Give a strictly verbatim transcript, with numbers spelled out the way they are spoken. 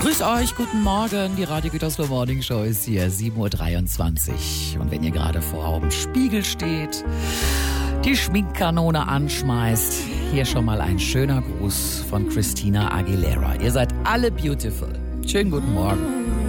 Grüß euch, guten Morgen. Die Radio Gütersloh Morning Show ist hier, sieben Uhr dreiundzwanzig. Und wenn ihr gerade vor dem Spiegel steht, die Schminkkanone anschmeißt, hier schon mal ein schöner Gruß von Christina Aguilera. Ihr seid alle beautiful. Schönen guten Morgen.